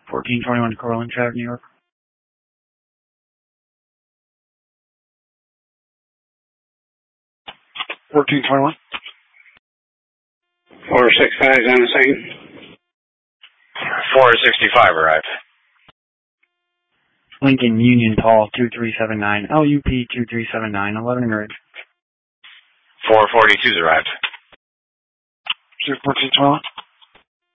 1421 Corlin Ave, New York. 1421. 465 is on the scene. 465 arrived. Lincoln Union Tall 2379, LUP 2379, 11 and ridge. 442's arrived. 1421.